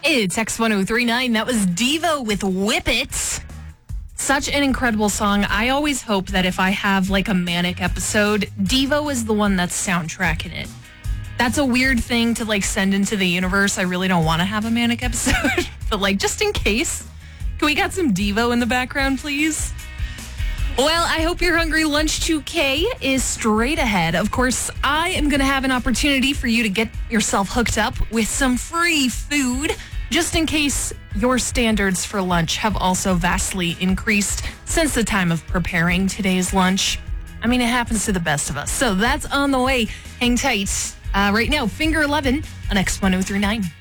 It's X1039. That was Devo with Whip It. Such an incredible song. I always hope that if I have like a manic episode, Devo is the one that's soundtracking it. That's a weird thing to like send into the universe. I really don't want to have a manic episode, but like just in case, can we got some Devo in the background, please? Well, I hope you're hungry. Lunch 2K is straight ahead. Of course, I am going to have an opportunity for you to get yourself hooked up with some free food, just in case your standards for lunch have also vastly increased since the time of preparing today's lunch. I mean, it happens to the best of us. So that's on the way. Hang tight. Right now, Finger 11 on X1039.